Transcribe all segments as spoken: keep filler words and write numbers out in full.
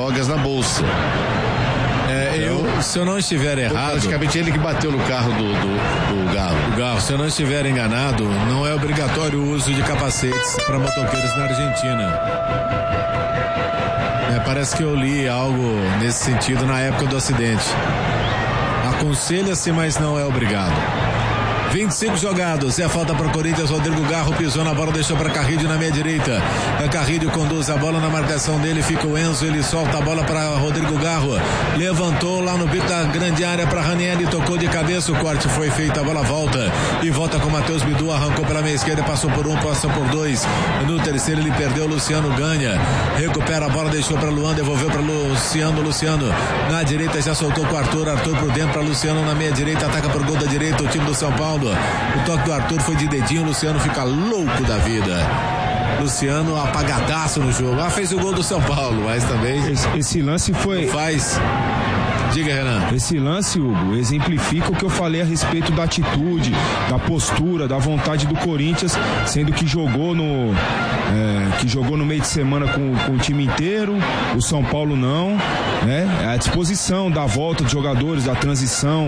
drogas na bolsa. É, eu, se eu não estiver errado... Praticamente ele que bateu no carro do, do, do Garro. O Garro, se eu não estiver enganado, não é obrigatório o uso de capacetes para motoqueiros na Argentina. É, parece que eu li algo nesse sentido na época do acidente. Aconselha-se, mas não é obrigado. vinte e cinco jogados, é falta para o Corinthians. Rodrigo Garro pisou na bola, deixou para Carrilho na meia direita. A Carrilho conduz a bola na marcação dele, fica o Enzo, ele solta a bola para Rodrigo Garro, levantou lá no bico da grande área para Ranieri, tocou de cabeça, o corte foi feito, a bola volta e volta com Matheus Bidu, arrancou pela meia esquerda, passou por um, passou por dois, no terceiro ele perdeu, Luciano ganha, recupera a bola, deixou para Luan, devolveu para Luciano, Luciano na direita já soltou com o Arthur, Arthur por dentro para Luciano na meia direita, ataca por gol da direita o time do São Paulo. O toque do Arthur foi de dedinho, o Luciano fica louco da vida. Luciano apagadaço no jogo. Ah, fez o gol do São Paulo, mas também... Esse, esse lance foi... Faz... Diga, Renan. Esse lance, Hugo, exemplifica o que eu falei a respeito da atitude, da postura, da vontade do Corinthians, sendo que jogou no é, que jogou no meio de semana com, com o time inteiro, o São Paulo não, né? A disposição da volta dos jogadores, da transição,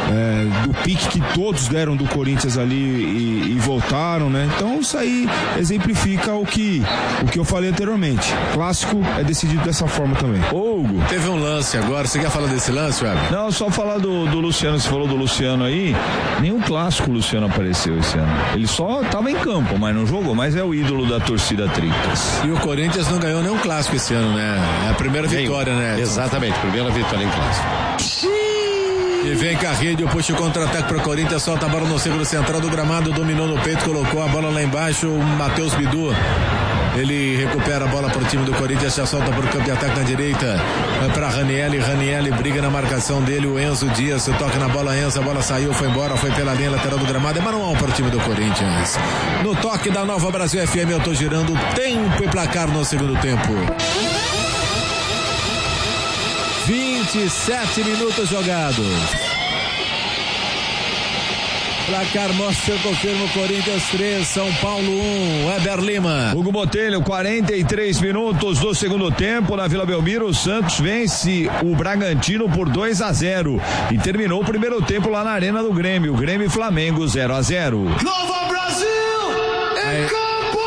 é, do pique que todos deram do Corinthians ali e, e voltaram, né? Então isso aí exemplifica o que, o que eu falei anteriormente. Clássico é decidido dessa forma também. Ô, Hugo, teve um lance agora, você quer falar desse lance, Web? Não, só falar do, do Luciano, você falou do Luciano aí, nenhum clássico o Luciano apareceu esse ano. Ele só estava em campo, mas não jogou, mas é o ídolo da torcida Tricas. E o Corinthians não ganhou nenhum clássico esse ano, né? É a primeira vitória, né? Exatamente, primeira vitória em clássico. E vem Carrilho, puxa o contra-ataque para o Corinthians, solta a bola no círculo central do gramado, dominou no peito, colocou a bola lá embaixo, o Matheus Bidu. Ele recupera a bola para o time do Corinthians, já solta para o campo de ataque na direita, para Ranieri, Ranieri briga na marcação dele, o Enzo Dias, toca na bola, Enzo, a bola saiu, foi embora, foi pela linha lateral do gramado, é manual para o time do Corinthians. No toque da Nova Brasil F M, eu tô girando tempo e placar no segundo tempo. vinte e sete minutos jogados. Placar mostra, eu confirmo, Corinthians três, São Paulo um, Weber Lima. Hugo Botelho, quarenta e três minutos do segundo tempo, na Vila Belmiro, o Santos vence o Bragantino por dois a zero e terminou o primeiro tempo lá na Arena do Grêmio, Grêmio e Flamengo zero a zero. Nova Brasil em Aí. campo!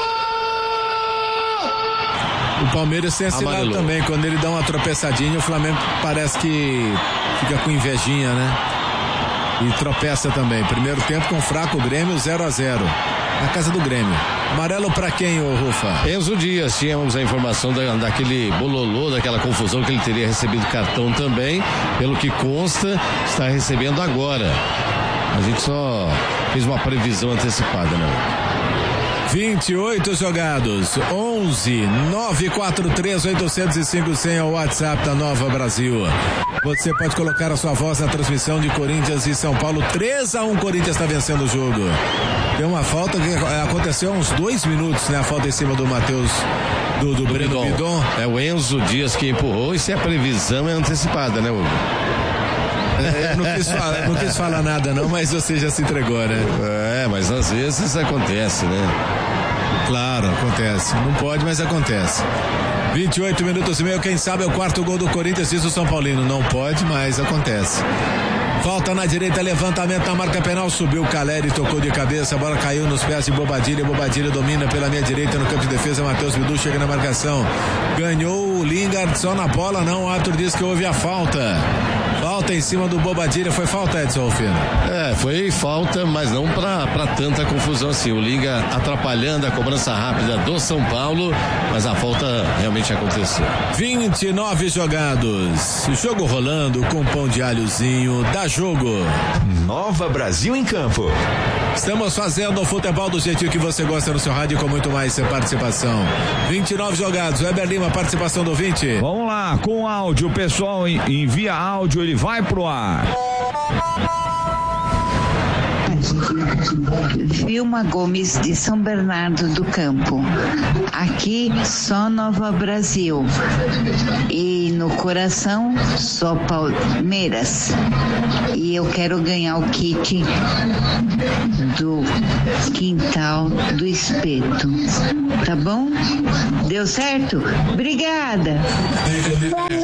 O Palmeiras tem esse lado também, quando ele dá uma tropeçadinha, o Flamengo parece que fica com invejinha, né? E tropeça também. Primeiro tempo com fraco Grêmio, zero a zero. Na casa do Grêmio. Amarelo pra quem, ô Rufa? Enzo Dias, tínhamos a informação da, daquele bololô, daquela confusão que ele teria recebido cartão também. Pelo que consta, está recebendo agora. A gente só fez uma previsão antecipada, né? vinte e oito jogados, onze nove quatro três oito zero cinco zero é o WhatsApp da Nova Brasil. Você pode colocar a sua voz na transmissão de Corinthians e São Paulo. três a um, Corinthians está vencendo o jogo. Tem uma falta que aconteceu há uns dois minutos, né? A falta em cima do Matheus, do, do, do Breno Bidon. É o Enzo Dias que empurrou, e se a previsão é antecipada, né, Hugo? É, não, quis falar, não quis falar nada não, mas você já se entregou, né? É, mas às vezes isso acontece, né? Claro, acontece. Não pode, mas acontece. vinte e oito minutos e meio, quem sabe é o quarto gol do Corinthians, diz o São Paulino. Não pode, mas acontece. Falta na direita, levantamento na marca penal, subiu o Caleri, tocou de cabeça, a bola caiu nos pés de Bobadilha, Bobadilha domina pela minha direita no campo de defesa, Matheus Bidu chega na marcação, ganhou o Lingard só na bola, não, o árbitro diz que houve a falta. Falta em cima do Bobadilha, foi falta, Edson Rufino? É, foi falta, mas não pra, pra tanta confusão assim, o Lingard atrapalhando a cobrança rápida do São Paulo, mas a falta realmente aconteceu. vinte e nove jogados, jogo rolando com pão de alhozinho, dá jogo. Nova Brasil em campo. Estamos fazendo o futebol do jeitinho que você gosta no seu rádio, com muito mais participação. vinte e nove jogados, Weber Lima, participação do vinte. Vamos lá, com áudio, o pessoal envia áudio, ele vai pro ar. Vilma Gomes, de São Bernardo do Campo. Aqui só Nova Brasil. E no coração só Palmeiras. E eu quero ganhar o kit do Quintal do Espeto. Tá bom? Deu certo? Obrigada!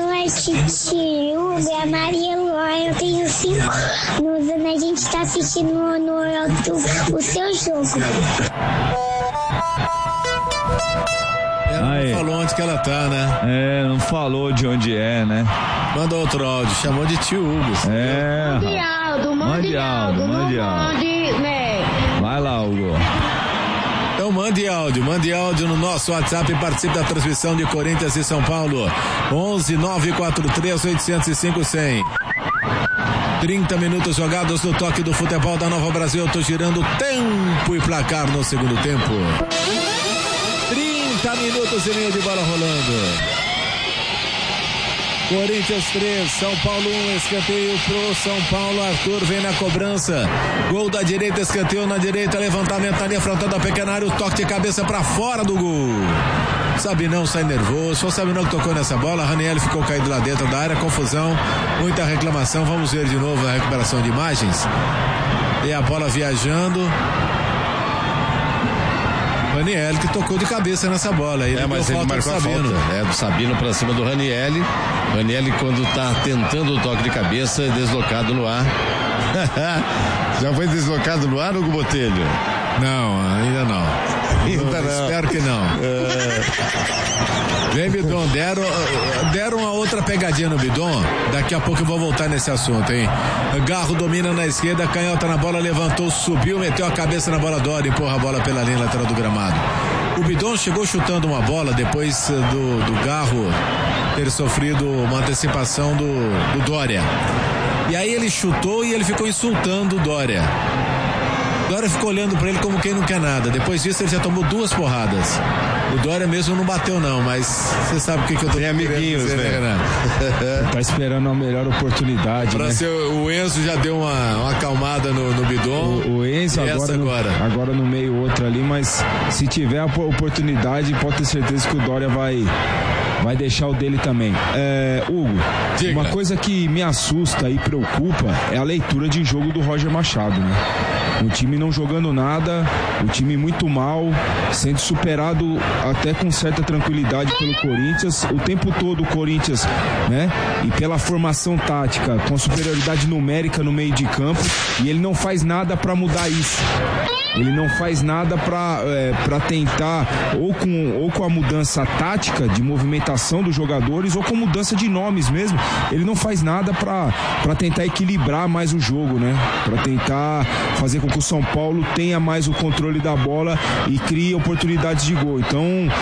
Tiúbe, a Maria Luan, eu tenho cinco anos, a gente está assistindo no, no, o seu jogo. Ela Aí. não falou onde que ela tá, né? É, não falou de onde é, né? Manda outro áudio, chamou de tio Hugo. É. Mande Aldo, Mande Aldo, mande Aldo. né? Vai lá, Hugo. Então mande áudio, mande áudio no nosso WhatsApp e participe da transmissão de Corinthians e São Paulo. onze nove quatro três oito zero cinco cem. trinta minutos jogados no toque do futebol da Nova Brasil. Eu tô girando tempo e placar no segundo tempo. trinta minutos e meio de bola rolando. Corinthians três, São Paulo um, escanteio pro São Paulo, Arthur vem na cobrança, gol da direita, escanteio na direita, levantamento ali, afrontando a pequena área, o toque de cabeça pra fora do gol. Sabinão sai nervoso, foi o Sabinão que tocou nessa bola, Raniel ficou caído lá dentro da área, confusão, muita reclamação, vamos ver de novo a recuperação de imagens, e a bola viajando. Raniel que tocou de cabeça nessa bola. Ele é, mas ele marcou a falta. É do Sabino pra cima do Raniel. Raniel, quando tá tentando o toque de cabeça, é deslocado no ar. Já foi deslocado no ar, Hugo Botelho? Não, ainda não. Ainda não. Espero que não. É... Vem, Bidon, deram, deram uma outra pegadinha no Bidon. Daqui a pouco eu vou voltar nesse assunto, hein? Garro domina na esquerda, canhota na bola, levantou, subiu, meteu a cabeça na bola, Dória, empurra a bola pela linha lateral do gramado. O Bidon chegou chutando uma bola depois do, do Garro ter sofrido uma antecipação do, do Dória. E aí ele chutou e ele ficou insultando o Dória. Dória ficou olhando pra ele como quem não quer nada. Depois disso ele já tomou duas porradas. O Dória mesmo não bateu não, mas você sabe o que, que eu tô Tem amiguinhos, dizer, né, Renan? Tá esperando a melhor oportunidade, pra né? ser, o Enzo já deu uma, uma acalmada no, no Bidon. O, o Enzo agora, agora? No, agora no meio outro ali, mas se tiver a oportunidade, pode ter certeza que o Dória vai... vai deixar o dele também. É, Hugo, Diga. Uma coisa que me assusta e preocupa é a leitura de jogo do Roger Machado, né? O time não jogando nada, o time muito mal, sendo superado até com certa tranquilidade pelo Corinthians, o tempo todo o Corinthians, né? E pela formação tática, com superioridade numérica no meio de campo, e ele não faz nada para mudar isso. Ele não faz nada para é, para tentar, ou com, ou com a mudança tática de movimentação dos jogadores, ou com mudança de nomes mesmo. Ele não faz nada para tentar equilibrar mais o jogo, né? Para tentar fazer com que o São Paulo tenha mais o controle da bola e crie oportunidades de gol. Então,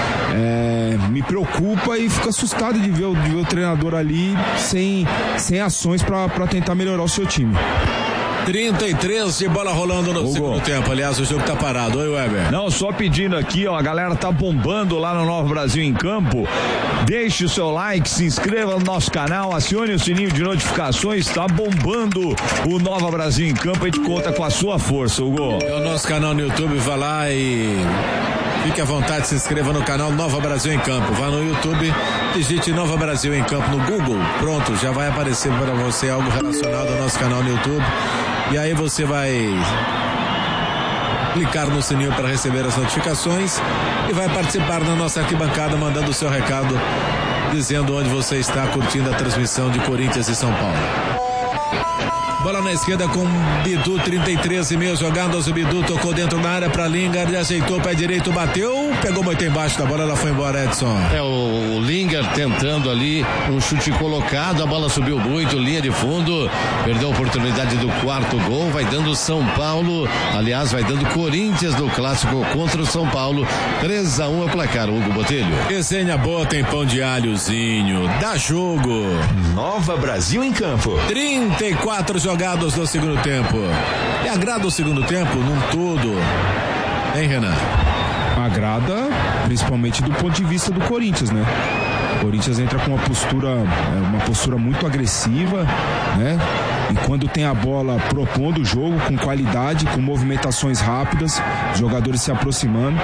é, me preocupa e fico assustado de ver, de ver o treinador ali sem, sem ações para tentar melhorar o seu time. trinta e três de bola rolando no Hugo. segundo tempo. Aliás, o jogo tá parado. Oi, Weber. Não, só pedindo aqui, ó, a galera tá bombando lá no Nova Brasil em Campo. Deixe o seu like, se inscreva no nosso canal, acione o sininho de notificações. Tá bombando o Nova Brasil em Campo. A gente conta com a sua força, Hugo. É o nosso canal no YouTube, vá lá e fique à vontade, se inscreva no canal Nova Brasil em Campo. Vá no YouTube, digite Nova Brasil em Campo no Google. Pronto, já vai aparecer para você algo relacionado ao nosso canal no YouTube. E aí você vai clicar no sininho para receber as notificações e vai participar na nossa arquibancada, mandando o seu recado, dizendo onde você está curtindo a transmissão de Corinthians e São Paulo. Bola na esquerda com Bidu, trinta e três e meio jogadas. O Bidu tocou dentro da área para Lingard, ajeitou o pé direito, bateu, pegou muito embaixo da bola, ela foi embora, Edson. É, o, o Lingard tentando ali um chute colocado, a bola subiu muito, linha de fundo, perdeu a oportunidade do quarto gol, vai dando São Paulo, aliás, vai dando Corinthians no clássico contra o São Paulo. três a um é o placar, Hugo Botelho. Resenha boa, tem pão de alhozinho, dá jogo. Nova Brasil em Campo. trinta e quatro jogados no segundo tempo. E agrada o segundo tempo num todo, hein, Renan? Agrada, principalmente do ponto de vista do Corinthians, né? O Corinthians entra com uma postura, uma postura muito agressiva, né? E quando tem a bola, propondo o jogo com qualidade, com movimentações rápidas, os jogadores se aproximando.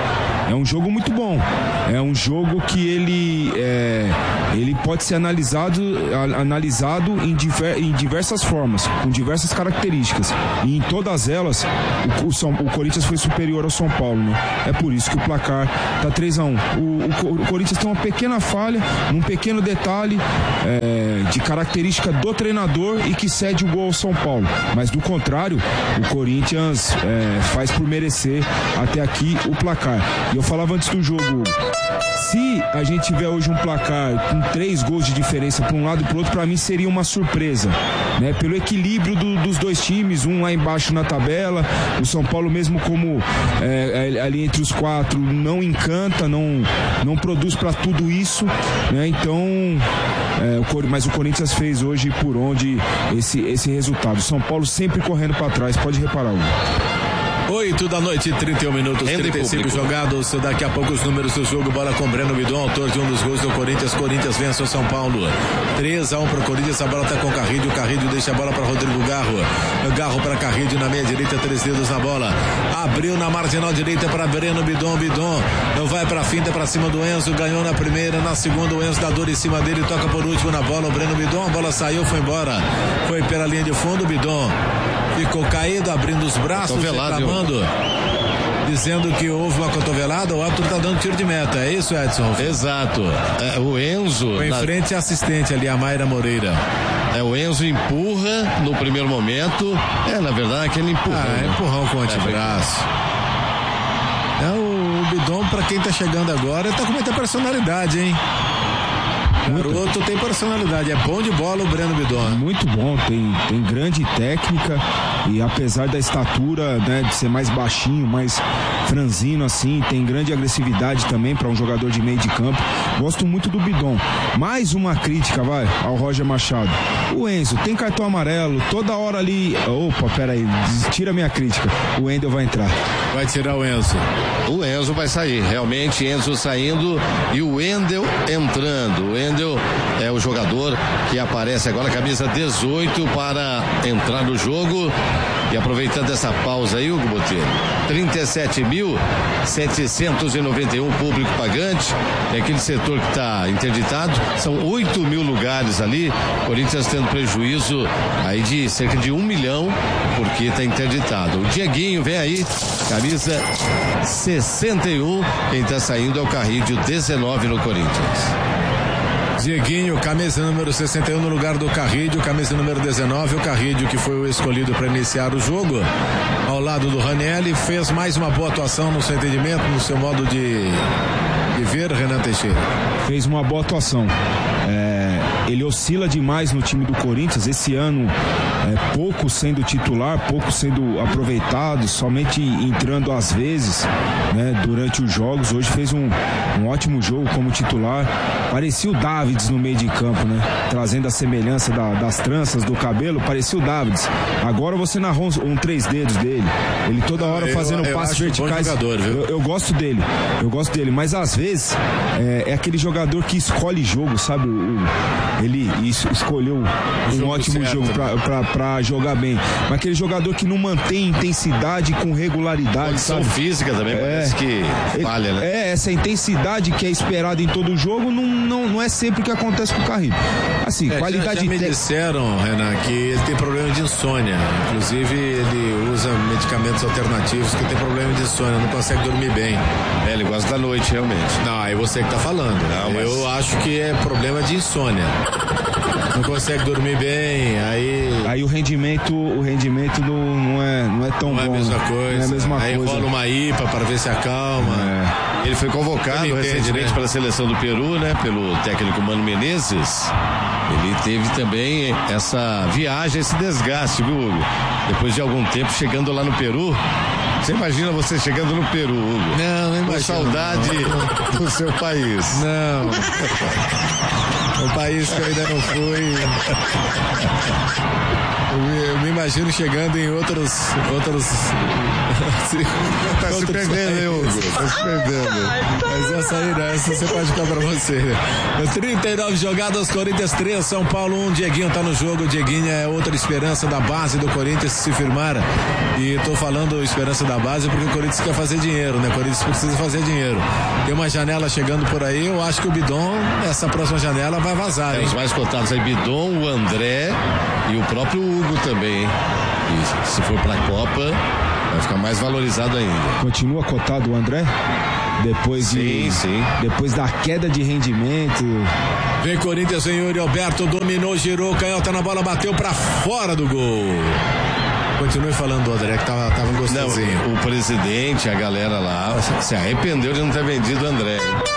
é um jogo muito bom. É um jogo que ele, é, ele pode ser analisado, a, analisado em, diver, em diversas formas, com diversas características. E em todas elas, o, o, São, o Corinthians foi superior ao São Paulo, né? É por isso que o placar tá três a um. O, o, o Corinthians tem uma pequena falha, um pequeno detalhe é, de característica do treinador e que cede o gol ao São Paulo. Mas do contrário, o Corinthians é, faz por merecer até aqui o placar. E eu falava antes do jogo, se a gente tiver hoje um placar com três gols de diferença para um lado e para o outro, para mim seria uma surpresa, né? Pelo equilíbrio do, dos dois times, um lá embaixo na tabela, o São Paulo mesmo como é, ali entre os quatro não encanta, não, não produz para tudo isso, né? Então, é, o, mas o Corinthians fez hoje por onde esse, esse resultado. São Paulo sempre correndo para trás, pode reparar, Hugo. oito da noite, trinta e um minutos, trinta e cinco jogados. Daqui a pouco os números do jogo. Bola com Breno Bidon, autor de um dos gols do Corinthians. Corinthians vence o São Paulo. três a um pro Corinthians. A bola tá com o Carrilho. O Carrilho deixa a bola para Rodrigo Garro. Garro para Carrilho na meia direita, três dedos na bola. Abriu na marginal direita para Breno Bidon. Bidon não vai para finta para cima do Enzo. Ganhou na primeira, na segunda o Enzo dá dor em cima dele. Toca por último na bola. O Breno Bidon. A bola saiu, foi embora. Foi pela linha de fundo. O Bidon ficou caído, abrindo os braços, reclamando, dizendo que houve uma cotovelada. O árbitro está dando tiro de meta, é isso, Edson? Exato. É, o Enzo foi em na... frente à assistente ali, a Mayra Moreira. É, o Enzo empurra no primeiro momento. É, na verdade, aquele empurrão. Ah, é empurrão com o antebraço. É, o, o Bidon, para quem tá chegando agora, tá com muita personalidade, hein? O garoto tem personalidade, é bom de bola o Breno Bidon. Muito bom, tem, tem grande técnica e apesar da estatura, né, de ser mais baixinho, mais franzino assim, tem grande agressividade também para um jogador de meio de campo. Gosto muito do Bidon. Mais uma crítica, vai, ao Roger Machado. O Enzo tem cartão amarelo, toda hora ali. Opa, peraí, tira minha crítica. O Wendel vai entrar. Vai tirar o Enzo. O Enzo vai sair, realmente, Enzo saindo e o Wendel entrando. O Wendel é o jogador que aparece agora, camisa dezoito, para entrar no jogo. E aproveitando essa pausa aí, Hugo Botelho, trinta e sete mil setecentos e noventa e um público pagante, é aquele setor que está interditado, são oito mil lugares ali, Corinthians tendo prejuízo aí de cerca de um milhão, porque está interditado. O Dieguinho vem aí, camisa sessenta e um, quem está saindo é o Carrilho, dezenove no Corinthians. Dieguinho, camisa número sessenta e um no lugar do Carrilho, camisa número dezenove, o Carrilho que foi o escolhido para iniciar o jogo, ao lado do Ranieri, fez mais uma boa atuação no seu entendimento, no seu modo de, de ver, Renan Teixeira. Fez uma boa atuação. É, ele oscila demais no time do Corinthians, esse ano é, pouco sendo titular, pouco sendo aproveitado, somente entrando às vezes, né, durante os jogos. Hoje fez um, um ótimo jogo como titular, parecia o Davids no meio de campo, né, trazendo a semelhança da, das tranças, do cabelo, parecia o Davids. Agora você narrou um, um três dedos dele, ele toda hora eu, fazendo eu passes verticais. Um jogador, viu? Eu, eu gosto dele, eu gosto dele, mas às vezes é, é aquele jogador que escolhe jogo, sabe? O, ele isso, escolheu um jogo ótimo certo, jogo pra, pra, pra jogar bem, mas aquele jogador que não mantém intensidade com regularidade, condição sabe? Física também, é, parece que falha, né? É, essa intensidade que é esperada em todo jogo não, não, não é sempre o que acontece com o Carrilho. Assim, é, qualidade já, já me te... disseram, Renan, que ele tem problema de insônia, inclusive ele usa medicamentos alternativos que tem problema de insônia, não consegue dormir bem. É, ele gosta da noite, realmente. Não, é você que tá falando. Não, mas... Eu acho que é problema de insônia. Não consegue dormir bem, aí... Aí o rendimento, o rendimento não, não, é, não é tão não bom. Não é a mesma coisa. Não é a mesma aí coisa. rola uma I P A para ver se acalma. É. Ele foi convocado entende, recentemente né? para a seleção do Peru, né? Pelo técnico Mano Menezes. Ele teve também essa viagem, esse desgaste, viu, Hugo? Depois de algum tempo chegando lá no Peru. Você imagina você chegando no Peru, Hugo? Não, não imagino. Com saudade não. do seu país. Não. Um país que eu ainda não fui. Eu me, eu me imagino chegando em outros. outros tá se perdendo, Hugo. Tá se perdendo. Mas essa aí, né? Essa você pode ficar pra você. trinta e nove jogadas, Corinthians três, São Paulo um. Dieguinho tá no jogo. Dieguinho é outra esperança da base do Corinthians se firmar. E tô falando esperança da base porque o Corinthians quer fazer dinheiro, né? O Corinthians precisa fazer dinheiro. Tem uma janela chegando por aí. Eu acho que o Bidon, essa próxima janela, vai vazar. É, os mais cotados aí, Bidon, o André e o próprio Hugo também. E se for pra Copa, vai ficar mais valorizado ainda. Continua cotado o André? Depois sim, de, sim. Depois da queda de rendimento. Vem Corinthians, vem Yuri Alberto, dominou, girou, canhota na bola, bateu pra fora do gol. Continue falando do André, que tava, tava gostosinho. Não, o presidente, a galera lá, se arrependeu de não ter vendido o André.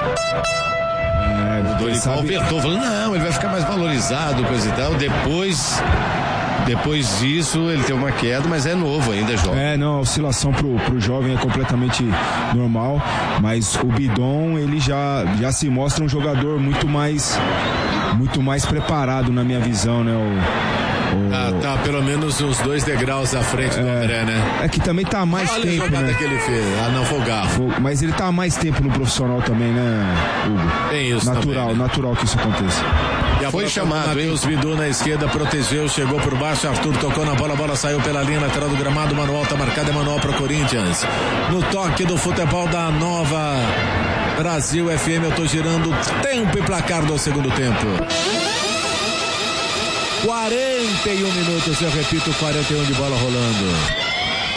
É, o Dorival sabe... vetou, falando, não, ele vai ficar mais valorizado, coisa e tal. Depois... Depois disso, ele tem uma queda, mas é novo ainda, é jovem. É, não, a oscilação pro, pro jovem é completamente normal, mas o Bidon, ele já, já se mostra um jogador muito mais, muito mais preparado na minha visão, né? O, o... Ah, tá, pelo menos uns dois degraus à frente do é, André, né? É que também tá há mais Olha tempo, a jogada né? que ele fez. Ah, não, foi o Garro. Mas ele tá há mais tempo no profissional também, né, Hugo? Tem isso natural, também, né? Natural que isso aconteça. E foi chamado, hein? Matheus Bidu na esquerda, protegeu, chegou por baixo, Arthur tocou na bola, a bola saiu pela linha lateral do gramado, manual tá marcado, é manual para Corinthians. No toque do futebol da Nova Brasil F M, eu tô girando tempo e placar do segundo tempo. quarenta e um minutos, eu repito, quarenta e um de bola rolando.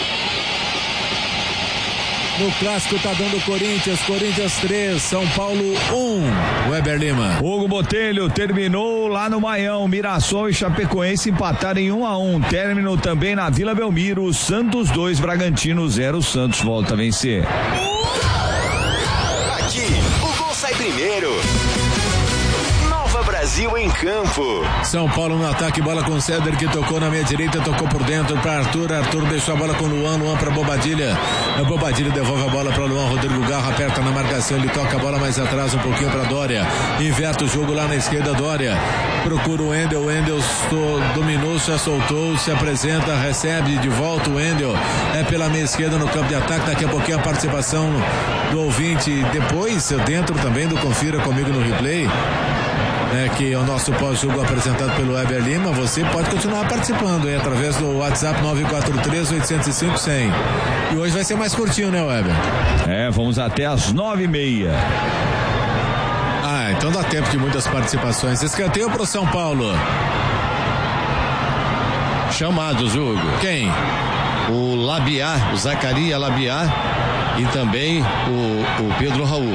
No clássico tá dando Corinthians, Corinthians três, São Paulo um. Weber Lima. Hugo Botelho terminou lá no Maião. Mirassol e Chapecoense empataram em um a um. Término também na Vila Belmiro. Santos dois, Bragantino zero. Santos volta a vencer. Aqui, o gol sai primeiro. Brasil em campo. São Paulo no ataque, bola com o Céder que tocou na meia direita, tocou por dentro para Arthur, Arthur deixou a bola com o Luan, Luan para Bobadilha, a Bobadilha devolve a bola para Luan, Rodrigo Garro aperta na marcação, ele toca a bola mais atrás um pouquinho para Dória, inverte o jogo lá na esquerda, Dória procura o Wendel, o Wendel dominou, já soltou, se apresenta, recebe de volta o Wendel, é pela meia esquerda no campo de ataque, daqui a pouquinho a participação do ouvinte, depois dentro também do Confira Comigo no Replay, É, que é o nosso pós-jogo apresentado pelo Weber Lima. Você pode continuar participando aí, através do WhatsApp nove quatro três, oito zero cinco, cem. E hoje vai ser mais curtinho, né, Weber? É, vamos até às nove e meia. Ah, então dá tempo de muitas participações. Escanteio pro São Paulo. Chamados, Hugo. Quem? O Labiá, o Zacaria Labiá e também o, o Pedro Raul.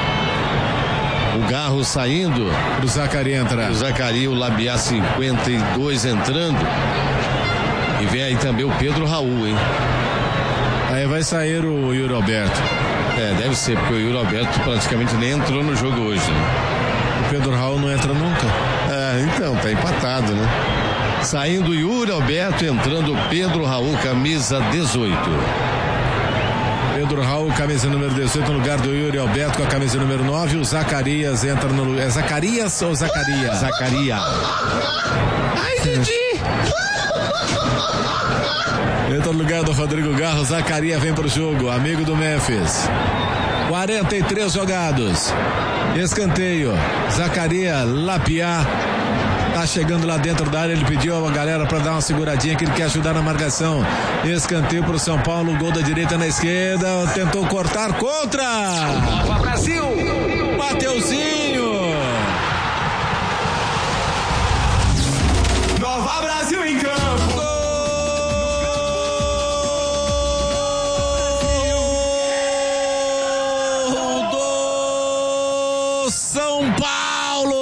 O Garro saindo. O Zacaria entrar. O Zacaria, o Labiá cinquenta e dois entrando. E vem aí também o Pedro Raul, hein? Aí vai sair o Yuri Alberto. É, deve ser, porque o Yuri Alberto praticamente nem entrou no jogo hoje, né? O Pedro Raul não entra nunca? É, então, tá empatado, né? Saindo o Yuri Alberto, entrando o Pedro Raul, camisa dezoito. Pedro Raul, camisa número dezoito, no lugar do Yuri Alberto com a camisa número nove. O Zacarias entra no lugar. É Zacarias ou Zacarias? Zacaria. Ai, Didi! Entra no lugar do Rodrigo Garro. Zacarias vem pro jogo, amigo do Memphis. quarenta e três jogados. Escanteio. Zacaria Lapiá. Tá chegando lá dentro da área, ele pediu a galera para dar uma seguradinha, que ele quer ajudar na marcação. Escanteio pro São Paulo, gol da direita na esquerda, tentou cortar contra. Nova Brasil. Mateuzinho. Nova Brasil em campo. Gol do São Paulo.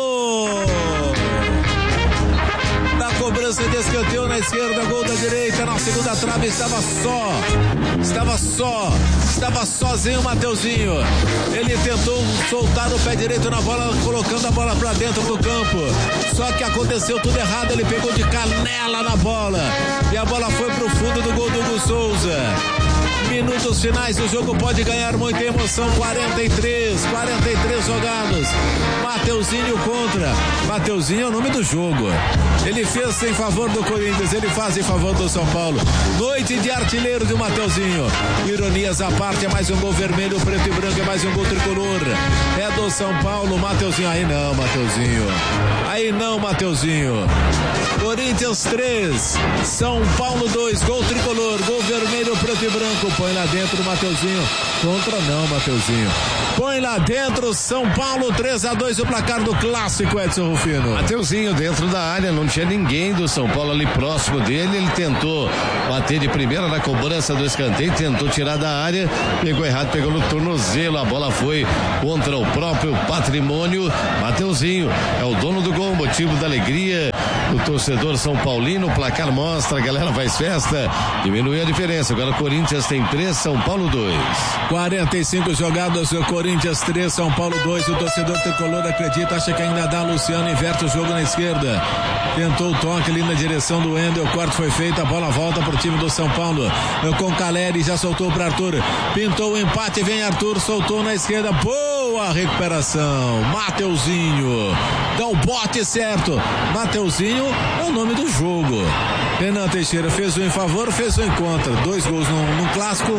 Cobrança de escanteio na esquerda, gol da direita, na segunda trave estava só, estava só, estava sozinho o Mateuzinho, ele tentou soltar o pé direito na bola, colocando a bola pra dentro do campo, só que aconteceu tudo errado, ele pegou de canela na bola, e a bola foi pro fundo do gol do Hugo Souza. Minutos finais, o jogo pode ganhar muita emoção. quarenta e três, quarenta e três jogados. Mateuzinho contra. Mateuzinho é o nome do jogo. Ele fez em favor do Corinthians, ele faz em favor do São Paulo. Noite de artilheiro de Mateuzinho. Ironias à parte, é mais um gol vermelho, preto e branco, é mais um gol tricolor. É do São Paulo, Mateuzinho. Aí não, Mateuzinho. Aí não, Mateuzinho. Corinthians três, São Paulo dois, gol tricolor, gol vermelho, preto e branco. Põe lá dentro, Mateuzinho. Contra não, Mateuzinho. Põe lá dentro, São Paulo três a dois, o placar do clássico, Edson Rufino. Mateuzinho dentro da área, não tinha ninguém do São Paulo ali próximo dele. Ele tentou bater de primeira na cobrança do escanteio, tentou tirar da área, pegou errado, pegou no tornozelo. A bola foi contra o próprio Patrimônio. Mateuzinho é o dono do gol, motivo da alegria do torcedor São Paulino. O placar mostra, a galera faz festa, diminui a diferença. Agora o Corinthians tem três, São Paulo dois. quarenta e cinco jogadas, o Corinthians três, São Paulo dois. O torcedor tricolor acredita, acha que ainda dá. Luciano inverte o jogo na esquerda. Tentou o toque ali na direção do Wendel. O corte foi feito, a bola volta pro time do São Paulo. Com Caleri, já soltou para Arthur. Pintou o empate, vem Arthur, soltou na esquerda. Boa recuperação. Mateuzinho. Dá o bote certo. Mateuzinho é o nome do jogo. Renan Teixeira fez um em favor, fez um em contra. Dois gols no, no clássico.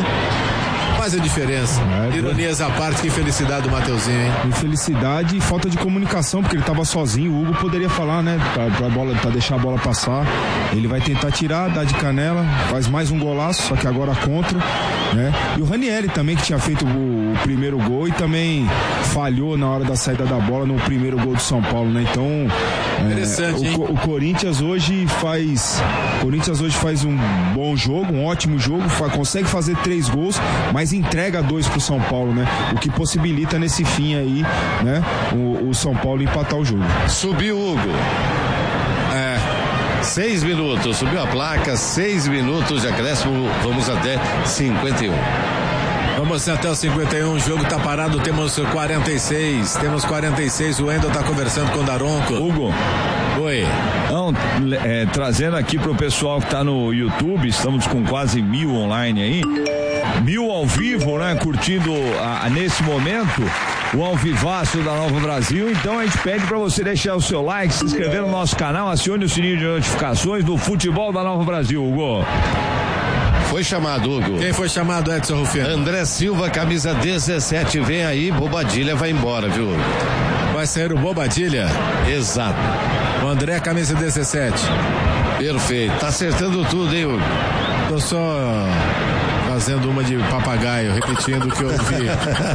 Faz a diferença. É, ironias à parte, que felicidade do Mateuzinho, hein? Infelicidade e falta de comunicação, porque ele estava sozinho. O Hugo poderia falar, né? Pra, pra, bola, pra deixar a bola passar. Ele vai tentar tirar, dar de canela, faz mais um golaço, só que agora contra, né? E o Ranieri também, que tinha feito o, o primeiro gol e também falhou na hora da saída da bola no primeiro gol do São Paulo, né? Então, interessante, é, o, o Corinthians hoje faz o Corinthians hoje faz um bom jogo, um ótimo jogo, fa, consegue fazer três gols, mas entrega dois pro São Paulo, né? O que possibilita nesse fim aí, né? O, o São Paulo empatar o jogo. Subiu o Hugo. É. Seis minutos, subiu a placa, seis minutos de acréscimo, vamos até cinquenta e um. Vamos até o cinquenta e um, o jogo tá parado, temos quarenta e seis, temos quarenta e seis, o Wendel tá conversando com o Daronco. Hugo. Oi. Não, é, trazendo aqui pro pessoal que tá no YouTube, estamos com quase mil online aí, mil ao vivo, né, curtindo a, a, nesse momento o alvivaço da Nova Brasil. Então a gente pede para você deixar o seu like, se inscrever no nosso canal, acione o sininho de notificações do futebol da Nova Brasil, Hugo. Foi chamado, Hugo. Quem foi chamado, Edson Rufino? André Silva, camisa dezessete, vem aí, Bobadilha vai embora, viu? Vai sair o Bobadilha? Exato. O André, camisa dezessete. Perfeito, tá acertando tudo, hein, Hugo? Tô só fazendo uma de papagaio, repetindo o que eu ouvi.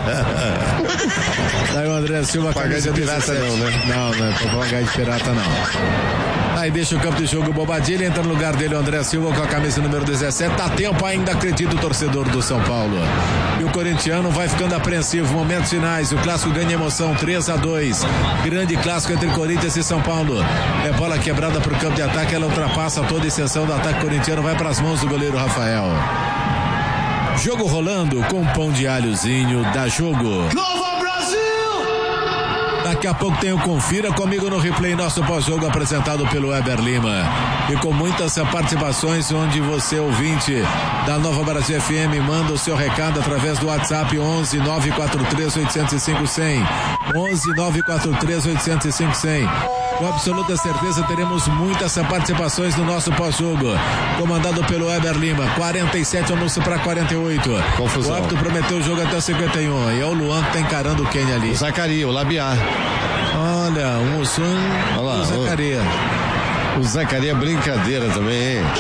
Daí o André Silva, camisa de pirata dezessete. não, né? Não, não é papagaio de pirata não. Aí deixa o campo de jogo o Bobadilha, entra no lugar dele o André Silva com a camisa número dezessete. Tá tempo ainda, acredita o torcedor do São Paulo. E o corintiano vai ficando apreensivo. Momentos finais, o clássico ganha emoção, três a dois. Grande clássico entre Corinthians e São Paulo. É bola quebrada pro campo de ataque, ela ultrapassa toda a extensão do ataque corintiano, vai pras mãos do goleiro Rafael. Jogo rolando com pão de alhozinho, dá jogo. Nova Brasil! Daqui a pouco tem o Confira comigo no replay, nosso pós-jogo apresentado pelo Weber Lima. E com muitas participações, onde você, ouvinte da Nova Brasil F M, manda o seu recado através do WhatsApp onze nove quatro três oito zero cinco zero zero. onze nove quatro três oito zero cinco zero zero. Com absoluta certeza teremos muitas participações no nosso pós-jogo. Comandado pelo Weber Lima, quarenta e sete anúncio para quarenta e oito. Confusão. O árbitro prometeu o jogo até cinquenta e um. E é o Luan que tá encarando o Kenny ali. O Zacaria, o Labiar. Olha, um Mussum e o Zacaria. O, o Zacaria é brincadeira também, hein?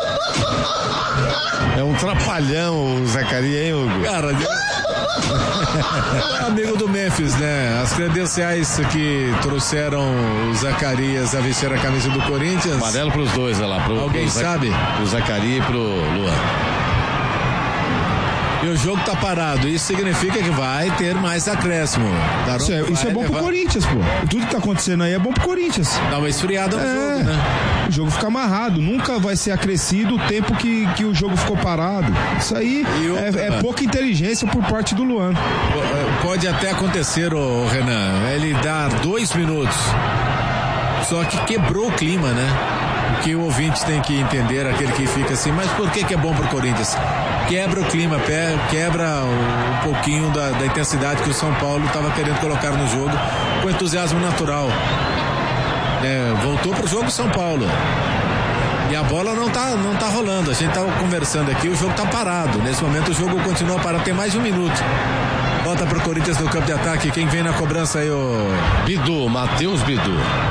É um trapalhão o Zacaria, hein, Hugo? Cara, é amigo do Memphis, né? As credenciais que trouxeram o Zacarias a vestir a camisa do Corinthians. Amarelo pros dois, olha lá. Pro, Alguém pro sabe? Pro Zacaria e pro Luan. E o jogo tá parado, isso significa que vai ter mais acréscimo. Isso é, isso é bom levar... pro Corinthians, pô. Tudo que tá acontecendo aí é bom pro Corinthians. Dá uma esfriada no é, jogo, né? O jogo fica amarrado, nunca vai ser acrescido o tempo que, que o jogo ficou parado. Isso aí outra, é, é pouca inteligência por parte do Luan. Pode até acontecer, ô Renan, ele dar dois minutos, só que quebrou o clima, né? O que o ouvinte tem que entender, aquele que fica assim, mas por que que é bom pro Corinthians? Quebra o clima, quebra um pouquinho da, da intensidade que o São Paulo estava querendo colocar no jogo, com entusiasmo natural. É, voltou pro jogo São Paulo. E a bola não tá, não tá rolando. A gente tava conversando aqui, o jogo tá parado. Nesse momento o jogo continua parado, tem mais de um minuto. Volta pro Corinthians no campo de ataque. Quem vem na cobrança aí, o Bidu, Matheus Bidu.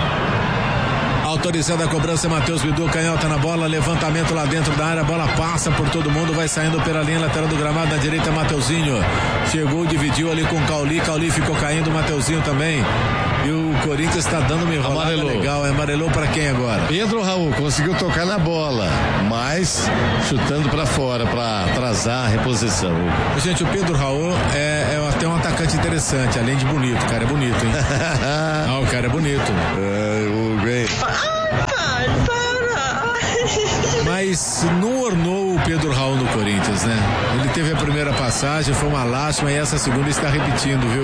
Autorizando a cobrança, Matheus Bidu, canhota na bola, levantamento lá dentro da área, a bola passa por todo mundo, vai saindo pela linha lateral do gramado, na direita Mateuzinho, chegou, dividiu ali com o Cauli, Cauli ficou caindo, Mateuzinho também, e o Corinthians está dando uma enrolada legal, amarelou para quem agora? Pedro Raul conseguiu tocar na bola, mas chutando para fora, para atrasar a reposição. Gente, o Pedro Raul é, é até um atacante interessante, além de bonito, o cara é bonito, hein? Ah, o cara é bonito. É, o bem. Ai, para! Mas não ornou o Pedro Raul no Corinthians, né? Ele teve a primeira passagem, foi uma lástima, e essa segunda está repetindo, viu,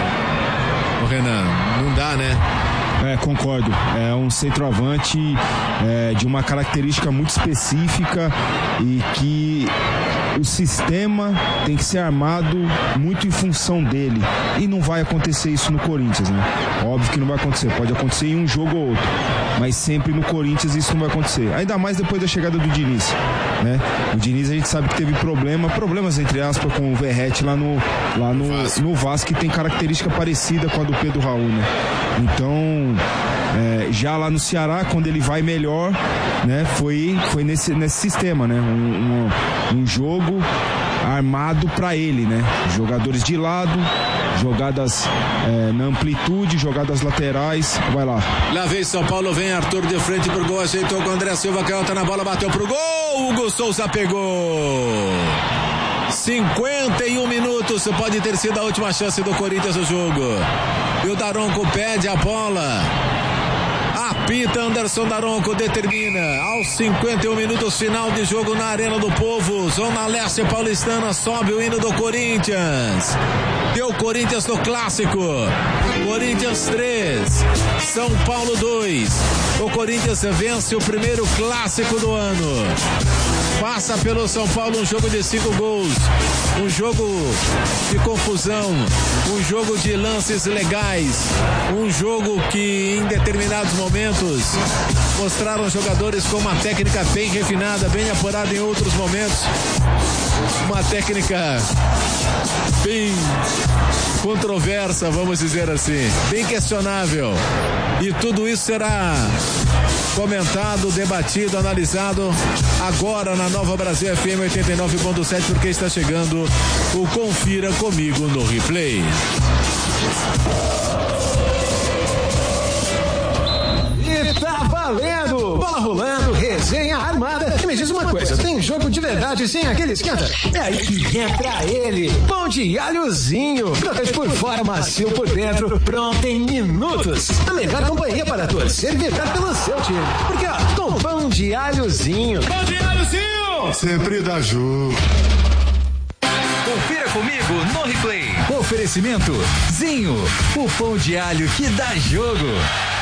o Renan? Não dá, né? É, concordo. É um centroavante é, de uma característica muito específica e que o sistema tem que ser armado muito em função dele. E não vai acontecer isso no Corinthians, né? Óbvio que não vai acontecer. Pode acontecer em um jogo ou outro. Mas sempre no Corinthians isso não vai acontecer. Ainda mais depois da chegada do Diniz, né? O Diniz a gente sabe que teve problema, problemas entre aspas com o Verratti lá no, lá no, Vasco. no Vasco, que tem característica parecida com a do Pedro Raul, né? Então, é, já lá no Ceará, quando ele vai melhor, né? Foi, foi nesse, nesse sistema, né? Um, um, um jogo armado para ele, né? Jogadores de lado, jogadas é, na amplitude, jogadas laterais. Vai lá. Lá vem São Paulo, vem Arthur de frente pro gol, ajeitou com o André Silva, canhota na bola, bateu pro gol, Hugo Souza pegou. cinquenta e um minutos, pode ter sido a última chance do Corinthians no jogo. E o Daronco pede a bola. Apita Anderson Daronco, determina aos cinquenta e um minutos, final de jogo na Arena do Povo, Zona Leste Paulistana, sobe o hino do Corinthians. Deu Corinthians no clássico. Corinthians três, São Paulo dois. O Corinthians vence o primeiro clássico do ano. Passa pelo São Paulo um jogo de cinco gols, um jogo de confusão, um jogo de lances legais, um jogo que em determinados momentos mostraram jogadores com uma técnica bem refinada, bem apurada em outros momentos, uma técnica bem controversa, vamos dizer assim, bem questionável, e tudo isso será comentado, debatido, analisado agora na Nova Brasil F M oitenta e nove ponto sete, porque está chegando o Confira Comigo no Replay. E tá valendo! Bola rolando, resenha armada. E me diz uma coisa, tem jogo de verdade sem aquele esquenta? É aí que entra ele, pão de alhozinho. Protege por fora, macio por dentro, pronto em minutos. A melhor companhia para torcer e vibrar pelo seu time. Porque ó, com pão de alhozinho. Pão de alhozinho! Sempre dá jogo. Confira comigo no Replay. Oferecimento Zinho, o pão de alho que dá jogo.